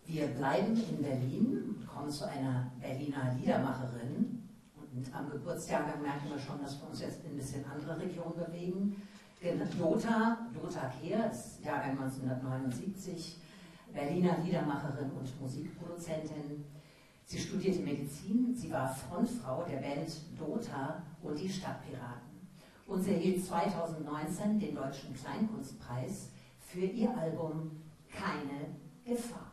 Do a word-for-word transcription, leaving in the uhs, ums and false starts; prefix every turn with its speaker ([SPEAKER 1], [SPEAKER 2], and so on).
[SPEAKER 1] Wir bleiben in Berlin und kommen zu einer Berliner Liedermacherin. Und am Geburtsjahrgang merken wir schon, dass wir uns jetzt in ein bisschen andere Region bewegen. Dota, Dota Kehr ist Jahrgang neunzehnhundertneunundsiebzig, Berliner Liedermacherin und Musikproduzentin. Sie studierte Medizin, sie war Frontfrau der Band Dota und die Stadtpiraten. Und sie erhielt zweitausendneunzehn den Deutschen Kleinkunstpreis für ihr Album Keine Gefahr.